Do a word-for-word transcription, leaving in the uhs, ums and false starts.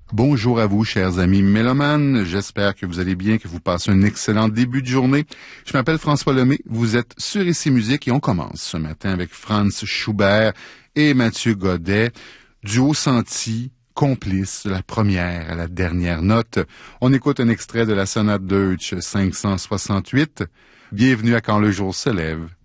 Bonjour à vous, chers amis mélomanes. J'espère que vous allez bien, que vous passez un excellent début de journée. Je m'appelle François Lemay. Vous êtes sur Ici Musique et on commence ce matin avec Franz Schubert et Mathieu Godet. Duo senti, complice de la première à la dernière note. On écoute un extrait de la sonate Deutsch cinq cent soixante-huit. Bienvenue à Quand le jour se lève.